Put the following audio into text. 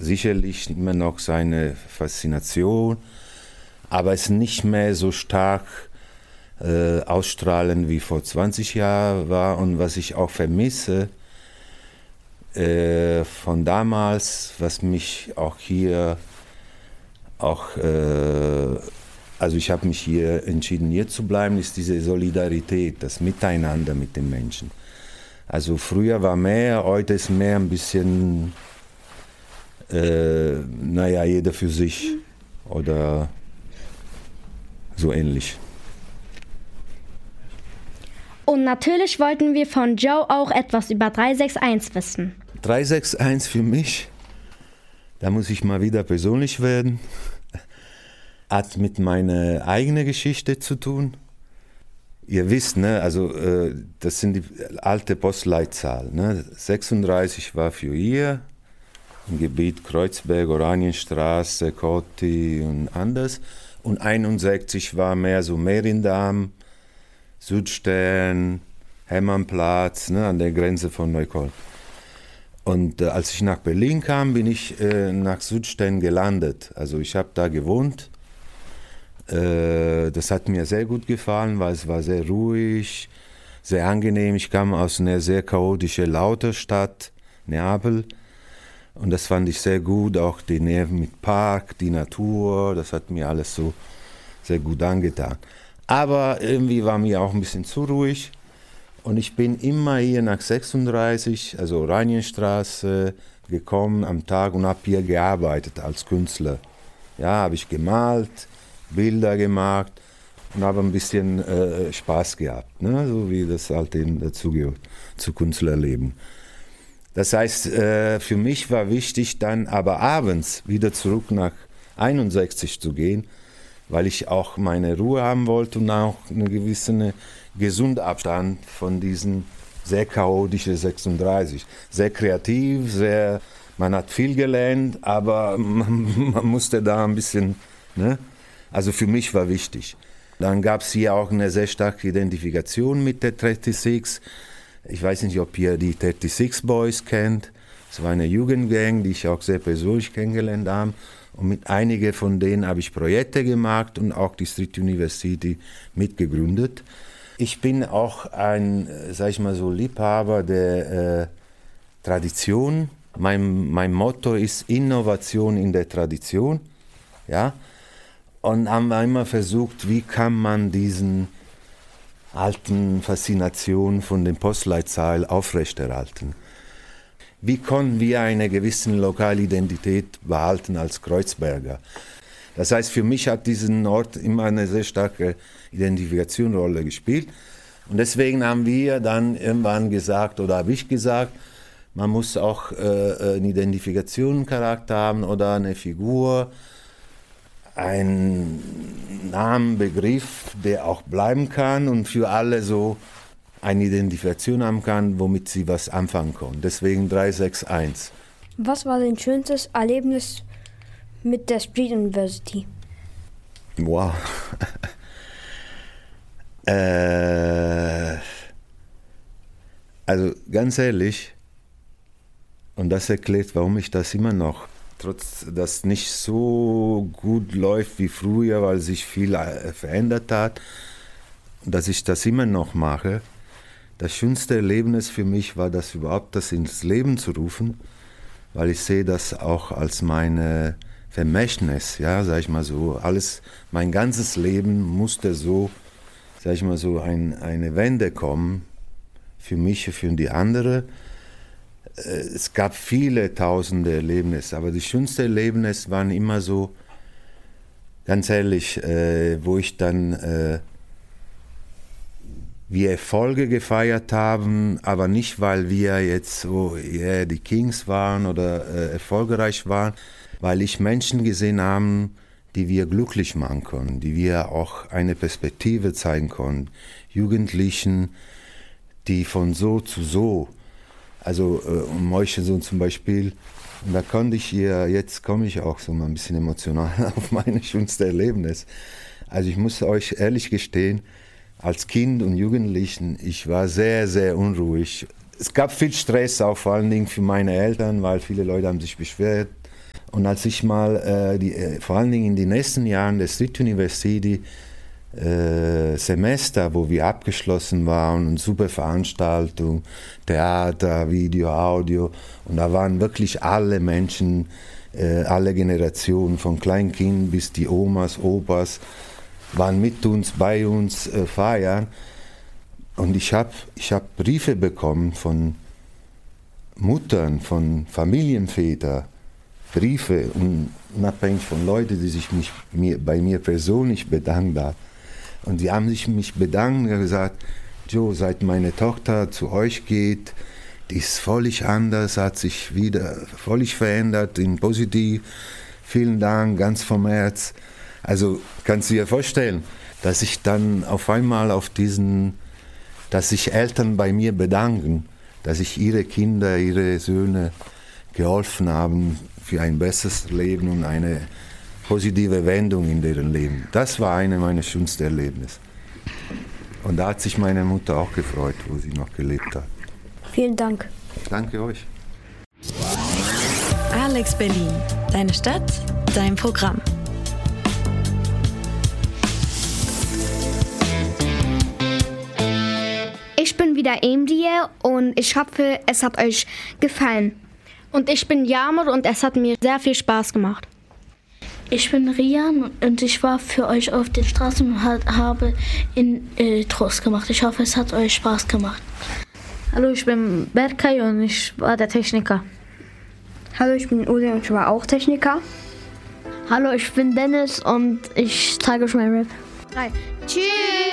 sicherlich immer noch seine Faszination, aber es nicht mehr so stark ausstrahlen wie vor 20 Jahren war. Und was ich auch vermisse von damals, was mich auch hier also ich habe mich hier entschieden, hier zu bleiben, ist diese Solidarität, das Miteinander mit den Menschen. Also früher war mehr, heute ist mehr ein bisschen, jeder für sich oder so ähnlich. Und natürlich wollten wir von Joe auch etwas über 361 wissen. 361 für mich, da muss ich mal wieder persönlich werden, hat mit meiner eigenen Geschichte zu tun. Ihr wisst, ne, also das sind die alte Postleitzahlen. Ne? 36 war für hier, im Gebiet Kreuzberg, Oranienstraße, Kotti und anders. Und 61 war mehr so Merindam, Südstern, Hermannplatz, ne, an der Grenze von Neukölln. Und als ich nach Berlin kam, bin ich nach Südstern gelandet. Also ich habe da gewohnt. Das hat mir sehr gut gefallen, weil es war sehr ruhig, sehr angenehm. Ich kam aus einer sehr chaotischen, lauten Stadt, Neapel. Und das fand ich sehr gut, auch die Nähe mit Park, die Natur, das hat mir alles so sehr gut angetan. Aber irgendwie war mir auch ein bisschen zu ruhig. Und ich bin immer hier nach 36, also Oranienstraße, gekommen am Tag und habe hier gearbeitet als Künstler. Ja, habe ich gemalt, Bilder gemacht und habe ein bisschen Spaß gehabt, ne? So wie das halt eben dazugehört, zu Künstlerleben. Das heißt, für mich war wichtig, dann aber abends wieder zurück nach 61 zu gehen, weil ich auch meine Ruhe haben wollte und auch einen gewissen gesunden Abstand von diesen sehr chaotischen 36. Sehr kreativ, man hat viel gelernt, aber man musste da ein bisschen, ne? Also für mich war wichtig. Dann gab es hier auch eine sehr starke Identifikation mit der 36. Ich weiß nicht, ob ihr die 36 Boys kennt. Es war eine Jugendgang, die ich auch sehr persönlich kennengelernt habe. Und mit einigen von denen habe ich Projekte gemacht und auch die Street University mitgegründet. Ich bin auch ein, sag ich mal so, Liebhaber der Tradition. Mein Motto ist Innovation in der Tradition. Ja? Und haben wir immer versucht, wie kann man diesen alten Faszination von den Postleitzahlen aufrechterhalten. Wie können wir eine gewisse Lokalidentität behalten als Kreuzberger? Das heißt, für mich hat diesen Ort immer eine sehr starke Identifikationsrolle gespielt. Und deswegen haben wir dann irgendwann gesagt, oder habe ich gesagt, man muss auch einen Identifikationscharakter haben oder eine Figur, einen Namen, Begriff, der auch bleiben kann und für alle so eine Identifikation haben kann, womit sie was anfangen können. Deswegen 361. Was war dein schönstes Erlebnis mit der Street University? Wow. Also ganz ehrlich, und das erklärt, warum ich das immer noch, trotz dass nicht so gut läuft wie früher, weil sich viel verändert hat, dass ich das immer noch mache. Das schönste Erlebnis für mich war, das überhaupt das ins Leben zu rufen, weil ich sehe das auch als meine Vermächtnis, ja, sag ich mal so. Mein ganzes Leben musste so, sag ich mal so, eine Wende kommen, für mich, für die andere. Es gab viele tausende Erlebnisse, aber die schönsten Erlebnisse waren immer so, ganz ehrlich, wo ich dann wir Erfolge gefeiert haben, aber nicht, weil wir jetzt so die Kings waren oder erfolgreich waren, weil ich Menschen gesehen habe, die wir glücklich machen können, die wir auch eine Perspektive zeigen können. Jugendlichen, die von so zu so, also Meuchensohn zum Beispiel, und da konnte ich hier, jetzt komme ich auch so mal ein bisschen emotional auf meine schönste Erlebnis. Also ich muss euch ehrlich gestehen, als Kind und Jugendlichen, ich war sehr, sehr unruhig. Es gab viel Stress, auch vor allen Dingen für meine Eltern, weil viele Leute haben sich beschwert, Und als ich mal, vor allen Dingen in den nächsten Jahren der Street University, Semester, wo wir abgeschlossen waren, und super Veranstaltung, Theater, Video, Audio, und da waren wirklich alle Menschen, alle Generationen, von Kleinkind bis die Omas, Opas, waren mit uns, bei uns feiern. Und ich hab Briefe bekommen von Muttern, von Familienvätern, Briefe, unabhängig von Leuten, die sich bei mir persönlich bedankt haben. Und die haben sich mich bedankt und gesagt, Joe, seit meine Tochter zu euch geht, die ist völlig anders, hat sich wieder völlig verändert, in positiv. Vielen Dank, ganz vom Herz. Also kannst du dir vorstellen, dass ich dann auf einmal dass sich Eltern bei mir bedanken, dass ich ihre Kinder, ihre Söhne geholfen haben für ein besseres Leben und eine positive Wendung in deren Leben. Das war eine meiner schönsten Erlebnisse. Und da hat sich meine Mutter auch gefreut, wo sie noch gelebt hat. Vielen Dank. Danke euch. Alex Berlin, deine Stadt, dein Programm. Ich bin wieder Emdie und ich hoffe, es hat euch gefallen. Und ich bin Jamur und es hat mir sehr viel Spaß gemacht. Ich bin Rian und ich war für euch auf den Straßen und habe Intros gemacht. Ich hoffe, es hat euch Spaß gemacht. Hallo, ich bin Berkay und ich war der Techniker. Hallo, ich bin Uli und ich war auch Techniker. Hallo, ich bin Dennis und ich zeige euch mein Rap. Tschüss!